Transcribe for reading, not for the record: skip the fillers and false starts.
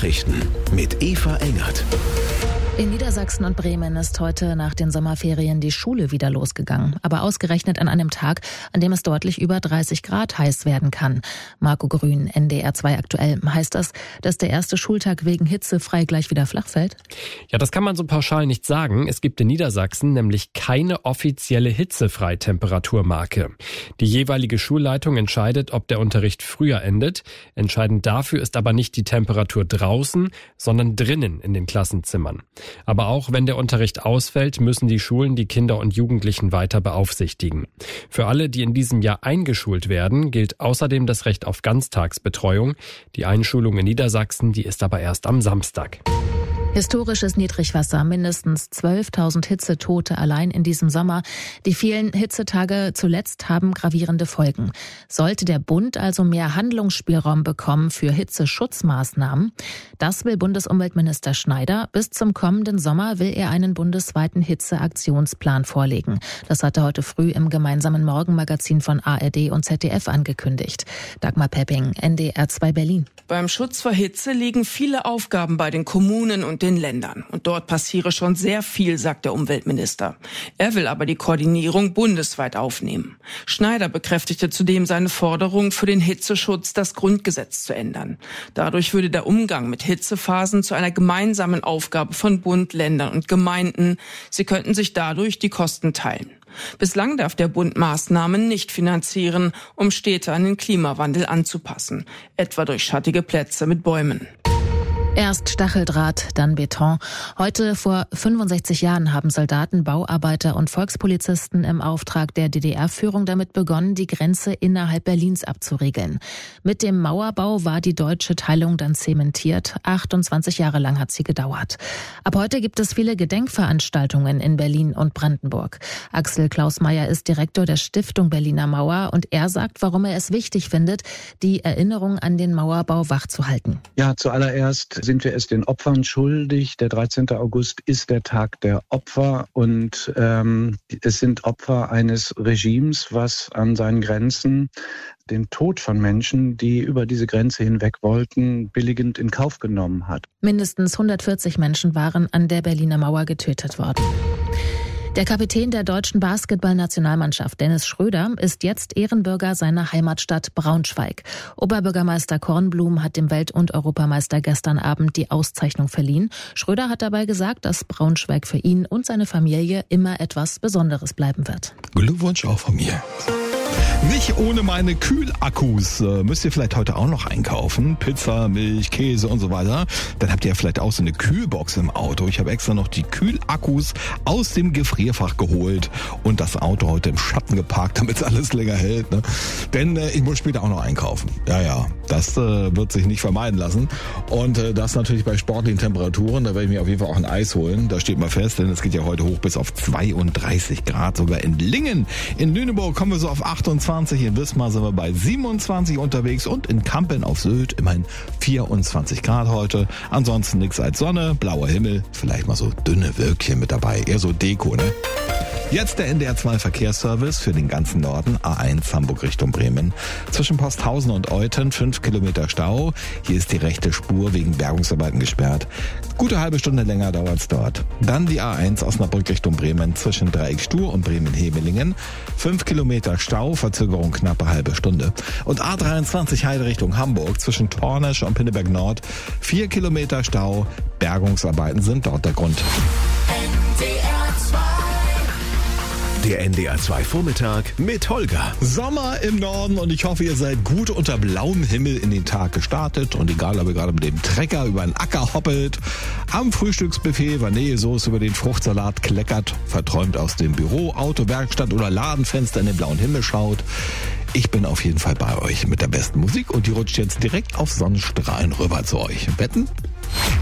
Nachrichten mit Eva Engert. In Niedersachsen und Bremen ist heute nach den Sommerferien die Schule wieder losgegangen. Aber ausgerechnet an einem Tag, an dem es deutlich über 30 Grad heiß werden kann. Marco Grün, NDR 2 aktuell. Heißt das, dass der erste Schultag wegen Hitze frei gleich wieder flach fällt? Ja, das kann man so pauschal nicht sagen. Es gibt in Niedersachsen nämlich keine offizielle Hitzefreitemperaturmarke. Die jeweilige Schulleitung entscheidet, ob der Unterricht früher endet. Entscheidend dafür ist aber nicht die Temperatur draußen, sondern drinnen in den Klassenzimmern. Aber auch wenn der Unterricht ausfällt, müssen die Schulen die Kinder und Jugendlichen weiter beaufsichtigen. Für alle, die in diesem Jahr eingeschult werden, gilt außerdem das Recht auf Ganztagsbetreuung. Die Einschulung in Niedersachsen, die ist aber erst am Samstag. Historisches Niedrigwasser, mindestens 12.000 Hitzetote allein in diesem Sommer. Die vielen Hitzetage zuletzt haben gravierende Folgen. Sollte der Bund also mehr Handlungsspielraum bekommen für Hitzeschutzmaßnahmen? Das will Bundesumweltminister Schneider. Bis zum kommenden Sommer will er einen bundesweiten Hitzeaktionsplan vorlegen. Das hat er heute früh im gemeinsamen Morgenmagazin von ARD und ZDF angekündigt. Dagmar Pepping, NDR 2 Berlin. Beim Schutz vor Hitze liegen viele Aufgaben bei den Kommunen und den Ländern. Und dort passiere schon sehr viel, sagt der Umweltminister. Er will aber die Koordinierung bundesweit aufnehmen. Schneider bekräftigte zudem seine Forderung, für den Hitzeschutz das Grundgesetz zu ändern. Dadurch würde der Umgang mit Hitzephasen zu einer gemeinsamen Aufgabe von Bund, Ländern und Gemeinden. Sie könnten sich dadurch die Kosten teilen. Bislang darf der Bund Maßnahmen nicht finanzieren, um Städte an den Klimawandel anzupassen, etwa durch schattige Plätze mit Bäumen. Erst Stacheldraht, dann Beton. Heute vor 65 Jahren haben Soldaten, Bauarbeiter und Volkspolizisten im Auftrag der DDR-Führung damit begonnen, die Grenze innerhalb Berlins abzuriegeln. Mit dem Mauerbau war die deutsche Teilung dann zementiert. 28 Jahre lang hat sie gedauert. Ab heute gibt es viele Gedenkveranstaltungen in Berlin und Brandenburg. Axel Klausmeier ist Direktor der Stiftung Berliner Mauer und er sagt, warum er es wichtig findet, die Erinnerung an den Mauerbau wachzuhalten. Ja, zuallererst sind wir es den Opfern schuldig. Der 13. August ist der Tag der Opfer und es sind Opfer eines Regimes, was an seinen Grenzen den Tod von Menschen, die über diese Grenze hinweg wollten, billigend in Kauf genommen hat. Mindestens 140 Menschen waren an der Berliner Mauer getötet worden. Der Kapitän der deutschen Basketballnationalmannschaft, Dennis Schröder, ist jetzt Ehrenbürger seiner Heimatstadt Braunschweig. Oberbürgermeister Kornblum hat dem Welt- und Europameister gestern Abend die Auszeichnung verliehen. Schröder hat dabei gesagt, dass Braunschweig für ihn und seine Familie immer etwas Besonderes bleiben wird. Glückwunsch auch von mir. Nicht ohne meine Kühlakkus. Müsst ihr vielleicht heute auch noch einkaufen. Pizza, Milch, Käse und so weiter. Dann habt ihr ja vielleicht auch so eine Kühlbox im Auto. Ich habe extra noch die Kühlakkus aus dem Gefrierfach geholt und das Auto heute im Schatten geparkt, damit es alles länger hält. Ne? Denn ich muss später auch noch einkaufen. Ja, das wird sich nicht vermeiden lassen. Und das natürlich bei sportlichen Temperaturen. Da werde ich mir auf jeden Fall auch ein Eis holen. Da steht mal fest, denn es geht ja heute hoch bis auf 32 Grad. Sogar in Lingen. In Lüneburg kommen wir so auf 28. In Wismar sind wir bei 27 unterwegs und in Kampen auf Sylt immerhin 24 Grad heute. Ansonsten nichts als Sonne, blauer Himmel, vielleicht mal so dünne Wölkchen mit dabei. Eher so Deko, ne? Jetzt der NDR 2 Verkehrsservice für den ganzen Norden, A1 Hamburg Richtung Bremen. Zwischen Posthausen und Euthen 5 Kilometer Stau. Hier ist die rechte Spur wegen Bergungsarbeiten gesperrt. Gute halbe Stunde länger dauert's dort. Dann die A1 Osnabrück Richtung Bremen zwischen Dreieck-Stur und Bremen-Hemelingen. 5 Kilometer Stau, Verzögerung knappe halbe Stunde. Und A23 Heide Richtung Hamburg zwischen Tornesch und Pinneberg Nord. 4 Kilometer Stau, Bergungsarbeiten sind dort der Grund. Der NDR 2 Vormittag mit Holger. Sommer im Norden und ich hoffe, ihr seid gut unter blauem Himmel in den Tag gestartet. Und egal, ob ihr gerade mit dem Trecker über den Acker hoppelt, am Frühstücksbuffet Vanillesoße über den Fruchtsalat kleckert, verträumt aus dem Büro, Auto, Werkstatt oder Ladenfenster in den blauen Himmel schaut. Ich bin auf jeden Fall bei euch mit der besten Musik und die rutscht jetzt direkt auf Sonnenstrahlen rüber zu euch. Wetten?